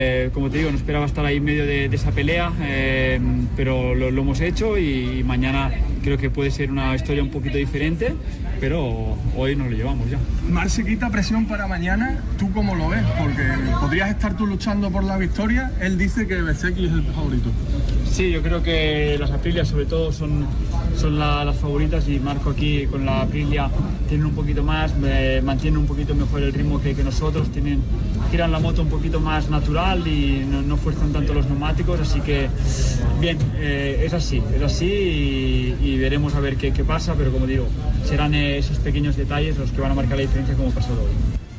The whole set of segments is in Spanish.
Como te digo, no esperaba estar ahí en medio de esa pelea, pero lo hemos hecho y mañana creo que puede ser una historia un poquito diferente, pero hoy nos lo llevamos ya. Marc se quita presión para mañana, ¿tú cómo lo ves? Porque podrías estar tú luchando por la victoria, él dice que Bezzecchi es el favorito. Sí, yo creo que las Aprilia sobre todo son las favoritas y Marco aquí con la Aprilia tienen un poquito más, mantienen un poquito mejor el ritmo que nosotros, giran la moto un poquito más natural y no fuerzan tanto los neumáticos, así que bien, es así y veremos a ver qué pasa, pero como digo, serán esos pequeños detalles los que van a marcar la diferencia como pasó hoy.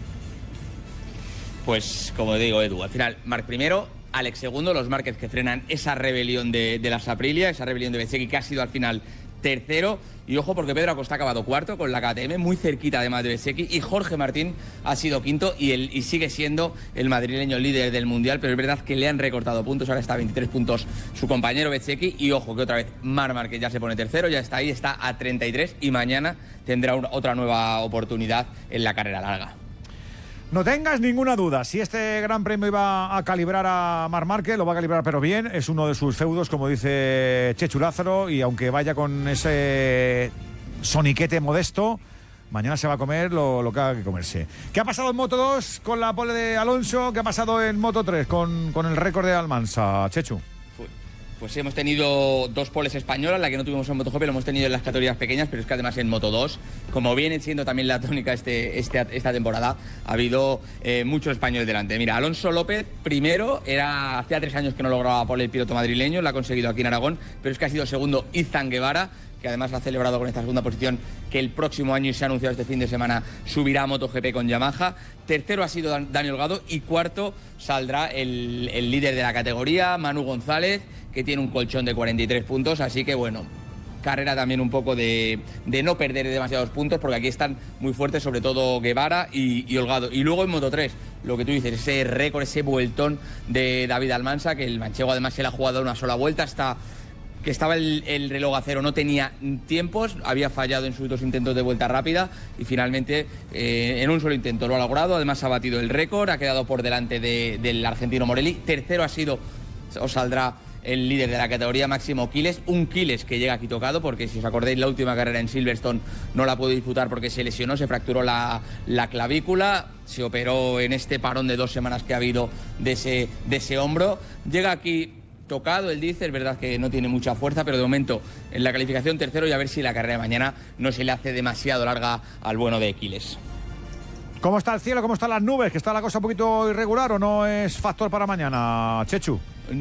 Pues como digo, Edu, al final Marc primero, Alex segundo, los Márquez que frenan esa rebelión de las Aprilia, esa rebelión de Bezzecchi que ha sido al final tercero, y ojo porque Pedro Acosta ha acabado cuarto con la KTM, muy cerquita además de Bezzecchi, y Jorge Martín ha sido quinto y sigue siendo el madrileño líder del Mundial, pero es verdad que le han recortado puntos, ahora está a 23 puntos su compañero Bezzecchi, y ojo que otra vez Marc Márquez ya se pone tercero, ya está ahí, está a 33 y mañana tendrá otra nueva oportunidad en la carrera larga. No tengas ninguna duda, si este Gran Premio iba a calibrar a Marc Márquez, lo va a calibrar pero bien, es uno de sus feudos, como dice Chechu Lázaro, y aunque vaya con ese soniquete modesto, mañana se va a comer lo que haga que comerse. ¿Qué ha pasado en Moto 2 con la pole de Alonso? ¿Qué ha pasado en Moto 3 con el récord de Almansa, Chechu? Pues hemos tenido dos poles españolas, la que no tuvimos en MotoGP, lo hemos tenido en las categorías pequeñas, pero es que además en Moto 2, como viene siendo también la tónica esta temporada, ha habido muchos españoles delante. Mira, Alonso López, primero, hacía 3 años que no lograba pole el piloto madrileño, lo ha conseguido aquí en Aragón, pero es que ha sido segundo Izan Guevara, que además lo ha celebrado con esta segunda posición, que el próximo año, y se ha anunciado este fin de semana, subirá a MotoGP con Yamaha. Tercero ha sido Dani Holgado y cuarto saldrá el líder de la categoría, Manu González, que tiene un colchón de 43 puntos, así que bueno, carrera también un poco de no perder demasiados puntos, porque aquí están muy fuertes, sobre todo Guevara y Holgado. Y luego en Moto 3, lo que tú dices, ese récord, ese vueltón de David Almansa, que el manchego además se le ha jugado una sola vuelta, que estaba el reloj a cero, no tenía tiempos, había fallado en sus 2 intentos de vuelta rápida y finalmente en un solo intento lo ha logrado, además ha batido el récord, ha quedado por delante del argentino Morelli. Tercero saldrá el líder de la categoría, Máximo Quiles, un Quiles que llega aquí tocado, porque si os acordáis la última carrera en Silverstone no la pudo disputar porque se lesionó, se fracturó la clavícula, se operó en este parón de 2 semanas que ha habido de ese hombro, llega aquí tocado, él dice, es verdad que no tiene mucha fuerza, pero de momento en la calificación tercero, y a ver si la carrera de mañana no se le hace demasiado larga al bueno de Quiles. ¿Cómo está el cielo? ¿Cómo están las nubes? ¿Que está la cosa un poquito irregular o no es factor para mañana, Chechu?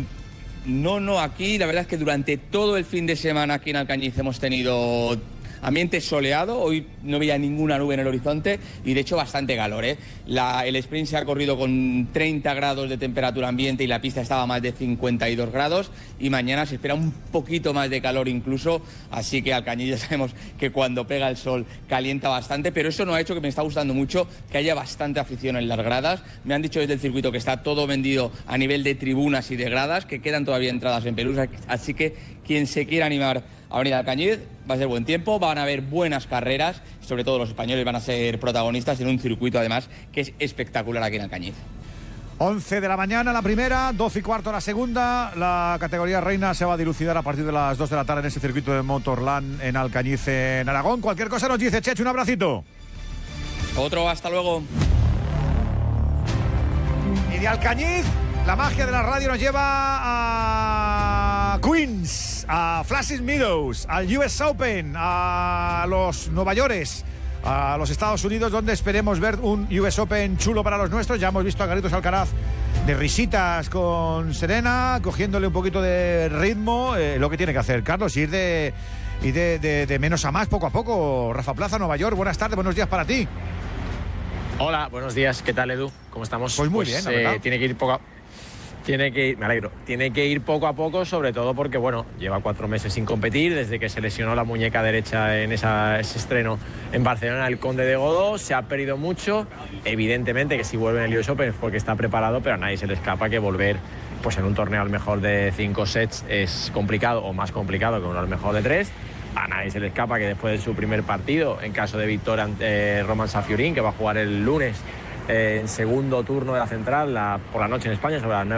No, aquí la verdad es que durante todo el fin de semana aquí en Alcañiz hemos tenido ambiente soleado, hoy no veía ninguna nube en el horizonte y de hecho bastante calor, ¿eh? El sprint se ha corrido con 30 grados de temperatura ambiente y la pista estaba a más de 52 grados y mañana se espera un poquito más de calor incluso, así que Alcañiz ya sabemos que cuando pega el sol calienta bastante, pero eso no ha hecho, que me está gustando mucho, que haya bastante afición en las gradas. Me han dicho desde el circuito que está todo vendido a nivel de tribunas y de gradas, que quedan todavía entradas en Pelusa, así que quien se quiera animar a venir a Alcañiz, va a ser buen tiempo, van a haber buenas carreras, sobre todo los españoles van a ser protagonistas en un circuito además que es espectacular aquí en Alcañiz. 11 de la mañana la primera, 12 y cuarto la segunda, la categoría reina se va a dilucidar a partir de las 2 de la tarde en ese circuito de Motorland en Alcañiz, en Aragón. Cualquier cosa nos dice, Chechu, un abracito. Otro, hasta luego. Y de Alcañiz, la magia de la radio nos lleva a Queens, a Flash Meadows, al US Open, a los Nueva Yorkers, a los Estados Unidos, donde esperemos ver un US Open chulo para los nuestros. Ya hemos visto a Carlitos Alcaraz de risitas con Serena, cogiéndole un poquito de ritmo, lo que tiene que hacer Carlos, ir de menos a más poco a poco. Rafa Plaza, Nueva York, buenas tardes, buenos días para ti. Hola, buenos días, ¿qué tal, Edu? ¿Cómo estamos? Pues muy bien, la verdad. Me alegro. Tiene que ir poco a poco, sobre todo porque, bueno, lleva 4 meses sin competir, desde que se lesionó la muñeca derecha en ese estreno en Barcelona, el Conde de Godó, se ha perdido mucho. Evidentemente que si vuelve en el US Open es porque está preparado, pero a nadie se le escapa que volver pues en un torneo al mejor de 5 sets es complicado, o más complicado que uno al mejor de 3. A nadie se le escapa que después de su primer partido, en caso de victoria ante Roman Safiurin, que va a jugar el lunes en segundo turno de la central por la noche en España, sobre las 9.